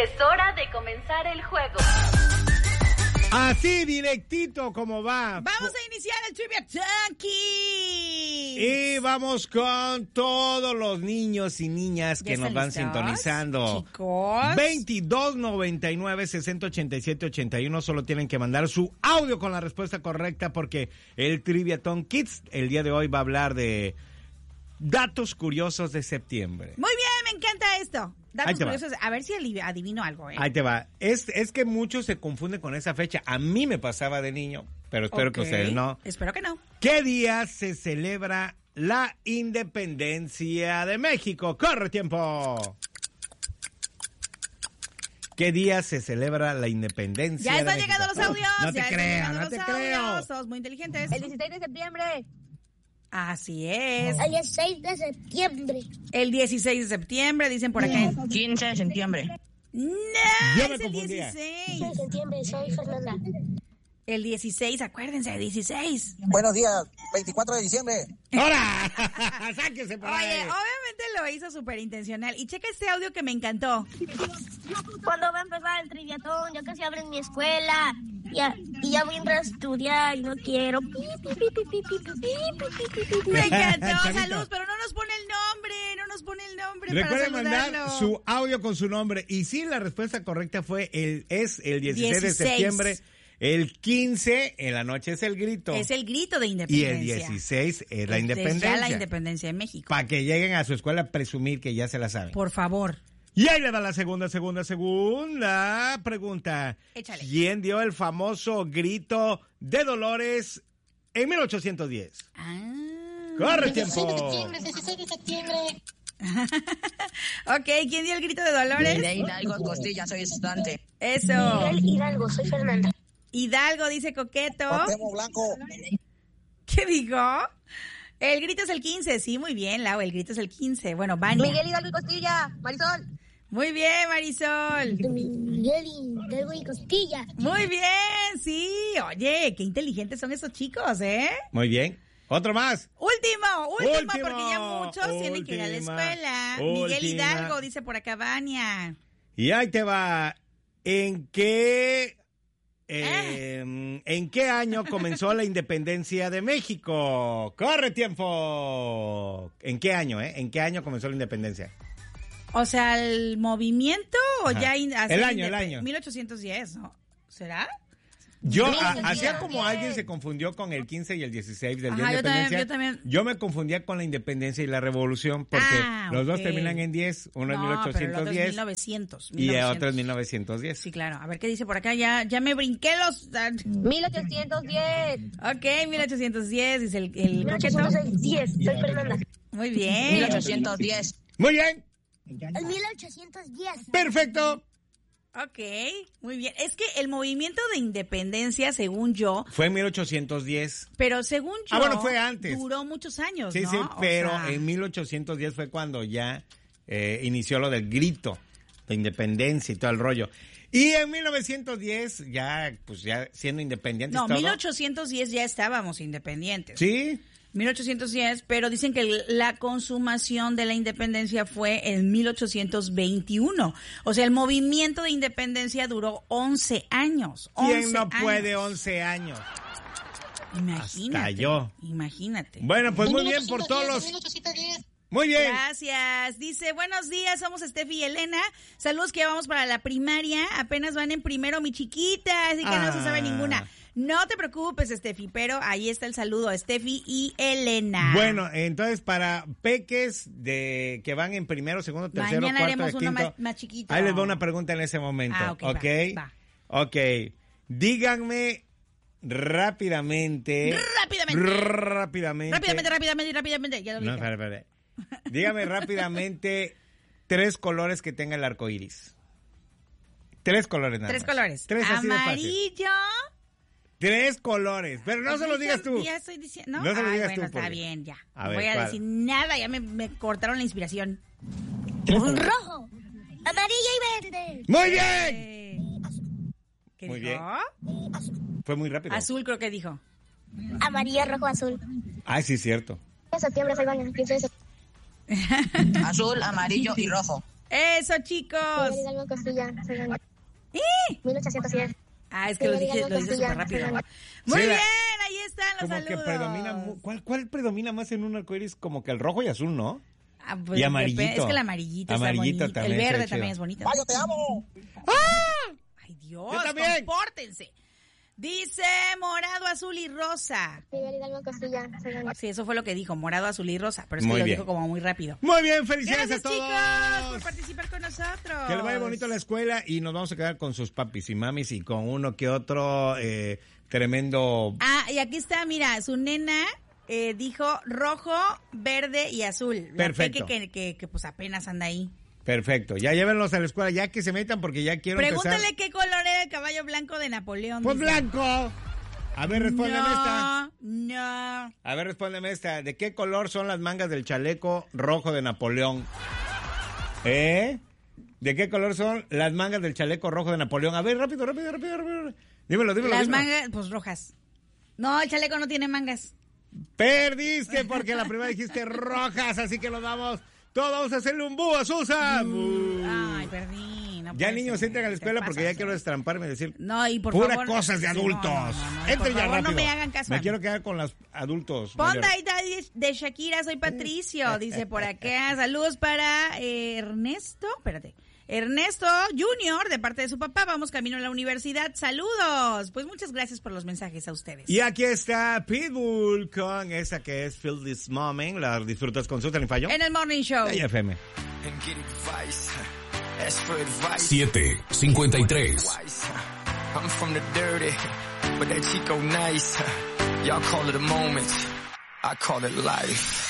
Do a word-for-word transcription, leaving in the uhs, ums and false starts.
Es hora de comenzar el juego. Así, directito como va. Vamos a iniciar el Trivia Junkie. Y vamos con todos los niños y niñas que nos van listos? sintonizando. Chicos. veintidós noventa y nueve, sesenta ochenta y siete ochenta y uno. Solo tienen que mandar su audio con la respuesta correcta porque el Triviaton Kids el día de hoy va a hablar de datos curiosos de septiembre. Muy bien, me encanta esto. Datos Ahí curiosos. A ver si adivino algo, ¿eh? Ahí te va. Es, es que muchos se confunden con esa fecha. A mí me pasaba de niño, pero espero Okay. que ustedes no. Espero que no. ¿Qué día se celebra la independencia de México? ¡Corre tiempo! ¿Qué día se celebra la independencia Ya de están México? llegando los audios. No te ya creo, están no llegando te los creo. audios. Todos muy inteligentes. El dieciséis de septiembre. Así es. El dieciséis de septiembre. El dieciséis de septiembre, dicen por acá. quince de septiembre. No, Yo me es el confundía. dieciséis. de septiembre, soy Fernanda. El dieciséis, acuérdense, dieciséis. Buenos días, veinticuatro de diciembre. ¡Ahora! ¡Sáquese por ahí! Oye, obviamente lo hizo súper intencional. Y checa este audio que me encantó. ¿Cuándo va a empezar el triviatón? Ya casi abren mi escuela. Ya, y ya voy a entrar a estudiar y no quiero. Me encantó, Chavita. salud, pero no nos pone el nombre, no nos pone el nombre Recuerden para mandar saludarlo. su audio con su nombre. Y sí, la respuesta correcta fue el es el dieciséis de dieciséis. septiembre. El quince en la noche es el grito. Es el grito de Y independencia. el dieciséis es la Es independencia. ya la independencia de México. Para que lleguen a su escuela a presumir que ya se la saben. Por favor. Y ahí le va la segunda, segunda, segunda pregunta. Échale. ¿Quién dio el famoso grito de Dolores en mil ochocientos diez? Ah. ¡Corre tiempo! dieciséis de septiembre. Ok, ¿quién dio el grito de Dolores? De Hidalgo, Costilla, soy estudiante. Eso. Hidalgo, soy Fernanda. Hidalgo, dice Coqueto. Cuauhtémoc Blanco. ¿Qué dijo? El grito es el quince, sí, muy bien, Lau, el grito es el quince. Bueno, Vania. Miguel Hidalgo y Costilla. Marisol. Muy bien, Marisol. Miguel Hidalgo y Costilla. Muy bien, sí. Oye, qué inteligentes son estos chicos, ¿eh? Muy bien. Otro más. Último, último, Último, porque ya muchos tienen que ir a la última, escuela. Miguel última. Hidalgo, dice por acá Vania. Y ahí te va. ¿En qué, eh, ¿en qué año comenzó la independencia de México? ¡Corre tiempo! ¿En qué año, eh? ¿En qué año comenzó la independencia? O sea, ¿el movimiento o Ajá. ya? in- hacer El año, el independ- año. mil ochocientos diez, ¿no? ¿Será? Yo Mil a- ochocientos hacía como diez. alguien se confundió con el quince y el dieciséis del Ajá, Día de yo también- Independencia. yo también. Yo me confundía con la independencia y la revolución porque Ah, los dos ok. terminan en diez, uno en No, mil pero el ochocientos otro es diez mil novecientos. y el otro novecientos. es mil novecientos diez. Sí, claro. A ver qué dice por acá. Ya, ya me brinqué los... ah, mil ochocientos diez. Ok, mil ochocientos diez, dice el, el mil coqueto. ochocientos diez. Soy Fernanda. Muy mil bien. ochocientos diez. Muy bien, El mil ochocientos diez. perfecto. Ok, muy bien. Es que el movimiento de independencia, según yo, Fue en mil ochocientos diez. pero según yo, Ah, bueno, fue antes. duró muchos años, Sí, ¿no? sí, O pero sea, en mil ochocientos diez fue cuando ya eh, inició lo del grito de independencia y todo el rollo. Y en mil novecientos diez, ya, pues ya siendo independientes No, todo. mil ochocientos diez ya estábamos independientes. Sí, mil ochocientos diez, pero dicen que la consumación de la independencia fue en mil ochocientos veintiuno. O sea, el movimiento de independencia duró once años. ¿quién once no puede años. once años? Imagínate. Hasta yo. Imagínate. Bueno, pues muy bien por todos los... Muy bien. Gracias. Dice, buenos días, somos Steffi y Elena. Saludos que ya vamos para la primaria. Apenas van en primero, mi chiquita, así que no se sabe Ah. ninguna. No te preocupes, Steffi, pero ahí está el saludo a Steffi y Elena. Bueno, entonces para peques de que van en primero, segundo, tercero, Mañana cuarto, haremos de uno quinto, más, más chiquito. ahí les doy una pregunta en ese momento, Ah, ok, ¿ok? va, Ok, díganme rápidamente. Rápidamente. Rápidamente. Rápidamente, rápidamente, rápidamente. Ya lo No, dije. espera, espera. Dígame rápidamente tres colores que tenga el arco iris. Tres colores nada Tres más. colores. Tres así de fácil. Amarillo. Tres colores. Pero no se los digas tú. Ya estoy diciendo. No se lo Ay, digas bueno, tú, está porque- bien, ya. A No ver, voy a ¿cuál? decir nada, ya me, me cortaron la inspiración. Rojo, amarillo y verde. ¡Muy bien! Eh, ¿Qué Muy dijo? Fue muy rápido. Azul creo que dijo. Amarillo, rojo, azul. Ay, sí, cierto. En septiembre soy Vania. quince de septiembre. Azul, amarillo y rojo. Eso, chicos. Hidalgo Costilla, soy Doña. ¡Eh! mil ochocientos diez. Ah, es que lo dije, lo dije súper rápido. Muy Sí, la- bien, ahí están los Como saludos. que predomina, mu- ¿cuál, ¿cuál predomina más en un arcoíris? Como que el rojo y azul, ¿no? Ah, pues, Y amarillito. depende- Es que el amarillito, Amarillito está bonito. también El verde está también chido. es bonito. Mayo, te amo. Ay, Dios, Yo también. compórtense. Dice morado, azul y rosa. Miguel Hidalgo Costilla, soy Doña. Sí, eso fue lo que dijo, morado, azul y rosa. Pero es que Muy lo bien. dijo como muy rápido. Muy bien, felicidades Gracias, a todos. chicos, por participar con nosotros. Que le vaya bonito a la escuela y nos vamos a quedar con sus papis y mamis y con uno que otro eh, tremendo... Ah, y aquí está, mira, su nena eh, dijo rojo, verde y azul. La Perfecto. Peque que, que, que pues apenas anda ahí. Perfecto, ya llévenlos a la escuela, ya que se metan porque ya quiero Pregúntale empezar... qué color era el caballo blanco de Napoleón. Pues dice. blanco. A ver, respóndeme esta. No, no. A ver, respóndeme esta. ¿De qué color son las mangas del chaleco rojo de Napoleón? ¿Eh? ¿De qué color son las mangas del chaleco rojo de Napoleón? A ver, rápido, rápido, rápido, rápido. Dímelo, dímelo. Las dímelo. mangas, pues rojas. No, el chaleco no tiene mangas. Perdiste porque la primera dijiste rojas, así que nos vamos. Todos vamos a hacerle un búho a Susan. Bú. Ay, perdí. No Ya puede niños ser. entran a la ¿Qué escuela te porque pasa, ya quiero Zoe? destramparme y decir No, y por puras favor. cosas de sí, no, adultos. no, no, no, Entren por ya favor, rápido. no me hagan caso. a Me mí. quiero quedar con los adultos. Ponda mayores. ahí de, de Shakira, soy Patricio, dice por acá. Saludos para eh, Ernesto, espérate. Ernesto Junior, de parte de su papá, vamos camino a la universidad. Saludos. Pues muchas gracias por los mensajes a ustedes. Y aquí está Pitbull con esa que es Feel This Moment. La disfrutas con Susan y Fallo. En el Morning Show. Ella F M. siete cincuenta y tres. I'm from the dirty, but that Chico nice. Y'all call it a moment, I call it life.